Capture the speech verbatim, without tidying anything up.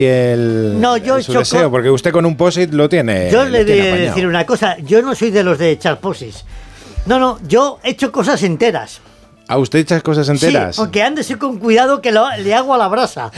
el, no, yo su deseo, con... porque usted con un post-it lo tiene. Yo le voy a decir decir una cosa, yo no soy de los de echar post-its. No, no, yo he hecho cosas enteras. ¿A usted echas cosas enteras? Sí, aunque ándese con cuidado que lo, le hago a la brasa.